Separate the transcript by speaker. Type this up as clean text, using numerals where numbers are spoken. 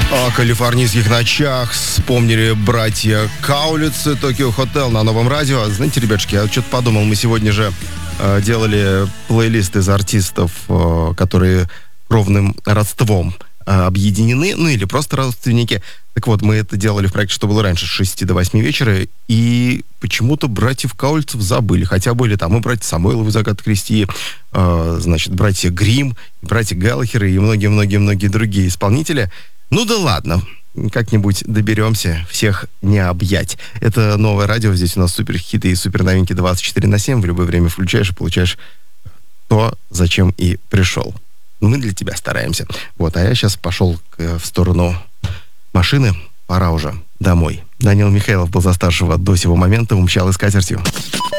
Speaker 1: О калифорнийских ночах вспомнили братья Каулицы, Токио Хотел на Новом радио. Знаете, ребятушки, я что-то подумал, мы сегодня же делали плейлист из артистов, которые кровным родством объединены, ну или просто родственники. Так вот, мы это делали в проекте «Что было раньше» с 6 до 8 вечера, и почему-то братьев Каульцев забыли. Хотя были там и братья Самойловы из «Агаты Кристи», значит, братья Гримм, братья Галлахеры и многие-многие-многие другие исполнители. Ну да ладно, как-нибудь доберемся, всех не объять. Это новое радио, здесь у нас суперхиты и суперновинки 24/7. В любое время включаешь и получаешь то, зачем и пришел. Мы для тебя стараемся. Вот, а я сейчас пошел в сторону машины. Пора уже домой. Данил Михайлов был за старшего до сего момента, умчал и скатертью.